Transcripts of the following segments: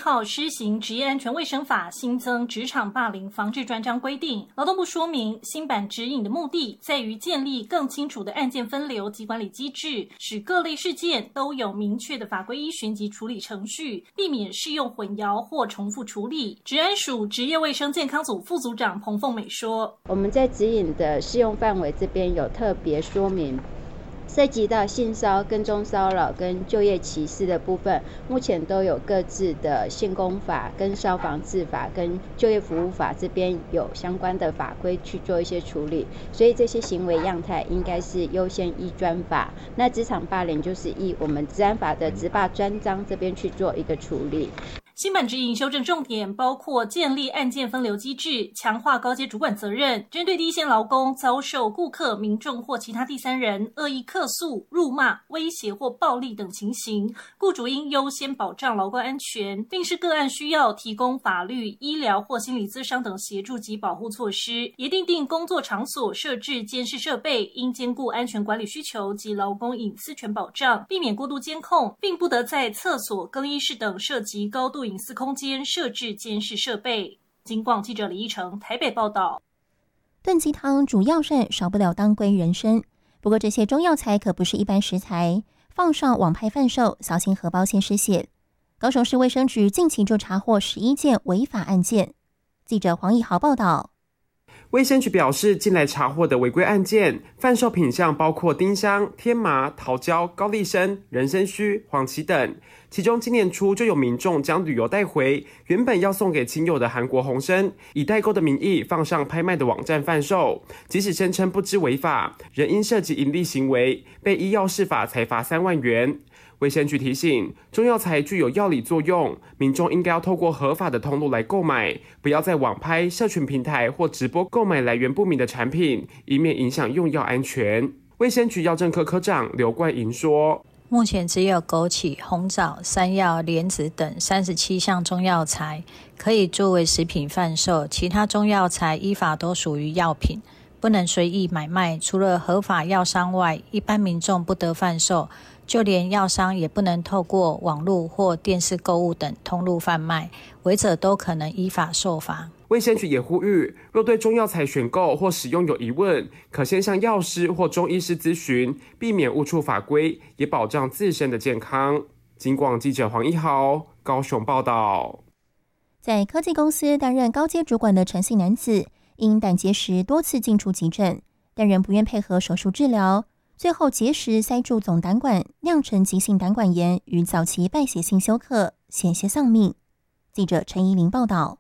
号施行职业安全卫生法，新增职场霸凌防治专章规定。劳动部说明，新版指引的目的在于建立更清楚的案件分流及管理机制，使各类事件都有明确的法规依循及处理程序，避免适用混淆或重复处理。职安署职业卫生健康组副组长彭凤美说， 我们在指引的适用范围这边有特别说明，涉及到性骚扰、跟踪骚扰跟就业歧视的部分，目前都有各自的性工法、跟消防治法、跟就业服务法这边有相关的法规去做一些处理，所以这些行为样态应该是优先依专法。那职场霸凌就是依我们职安法的职霸专章这边去做一个处理。 新版指引修正重点包括建立案件分流机制，强化高阶主管责任，针对第一线劳工遭受顾客、民众或其他第三人恶意客诉、辱骂、威胁或暴力等情形，雇主应优先保障劳工安全，并视个案需要提供法律、医疗或心理咨商等协助及保护措施，也订定工作场所设置监视设备，应兼顾安全管理需求及劳工隐私权保障，避免过度监控，并不得在厕所、更衣室等涉及高度隐私空间设置监视设备。警广记者李依成台北报道。 炖鸡汤主要膳少不了当归人参，不过这些中药材可不是一般食材，放上网拍贩售，小心荷包先失血。高雄市卫生局近期就查获11件违法案件。记者黄义豪报道。 卫生局表示，近来查获的违规案件，贩售品项包括丁香、天麻、桃胶、高丽参、人参须、黄芪等。其中今年初就有民众将旅游带回，原本要送给亲友的韩国红参，以代购的名义放上拍卖的网站贩售，即使声称不知违法，仍因涉及营利行为，被医药事法裁罚3万元。卫生局提醒，中药材具有药理作用，民众应该要透过合法的通路来购买，不要在网拍、社群平台或直播购买来源不明的产品，以免影响用药安全。卫生局药政科科长刘冠莹说， 目前只有枸杞、红枣、山药、莲子等37项中药材可以作为食品贩售，其他中药材依法都属于药品，不能随意买卖。除了合法药商外，一般民众不得贩售，就连药商也不能透过网络或电视购物等通路贩卖，违者都可能依法受罚。 卫生局也呼吁，若对中药材选购或使用有疑问，可先向药师或中医师咨询，避免误触法规，也保障自身的健康。警广记者黄一豪高雄报道。 在科技公司担任高阶主管的陈姓男子，因胆结石多次进出急诊，但仍不愿配合手术治疗，最后结石塞住总胆管，酿成急性胆管炎与早期败血性休克，险些丧命。记者陈怡玲报道。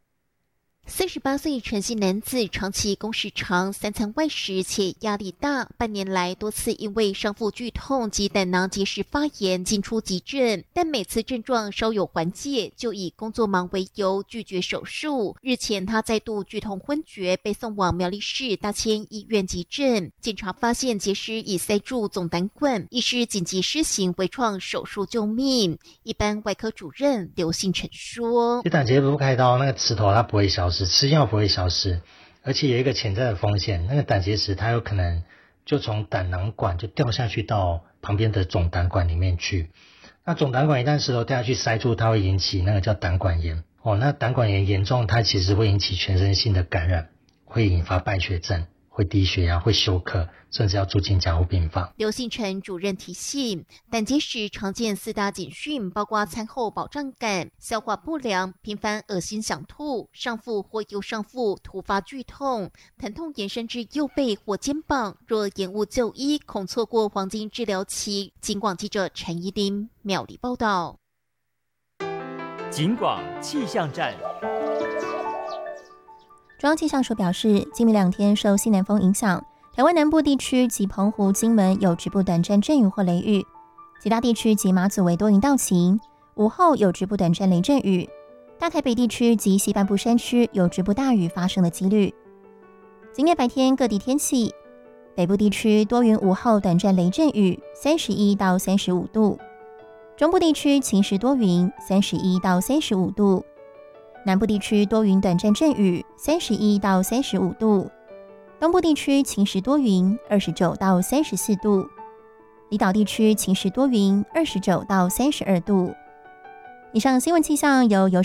38岁陈姓男子长期工时长、3餐外食且压力大，半年来多次因为上腹剧痛及胆囊结石发炎进出急诊，但每次症状稍有缓解，就以工作忙为由拒绝手术。日前他再度剧痛昏厥，被送往苗栗市大千医院急诊，检查发现结石已塞住总胆管，医师紧急施行微创手术救命。一般外科主任刘信成说， 胆结石不开刀，那个石头它不会消失，吃药不会消失，而且有一个潜在的风险，那个胆结石它有可能就从胆囊管就掉下去到旁边的总胆管里面去。那总胆管一旦石头掉下去塞住，它会引起那个叫胆管炎。那胆管炎严重，它其实会引起全身性的感染，会引发败血症，会低血压，会休克，甚至要住进加护病房。 刘信成主任提醒，胆结石常见4大警讯，包括餐后饱胀感、消化不良、频繁恶心想吐、上腹或右上腹突发剧痛、疼痛延伸至右背或肩膀，若延误就医，恐错过黄金治疗期。警广记者陈怡琳苗栗报道。 警广气象站。 中央气象署表示，今明2天受西南风影响，台湾南部地区及澎湖、金门有局部短暂阵雨或雷雨，其他地区及马祖为多云到晴，午后有局部短暂雷阵雨，大台北地区及西半部山区有局部大雨发生的几率。今天白天各地天气，北部地区多云，午后短暂雷阵雨，31到35度；中部地区晴时多云，31到35度；南部地区多云短暂阵雨，31到35度；东部地区晴时多云，29到34度；离岛地区晴时多云，29到32度。以上新闻气象由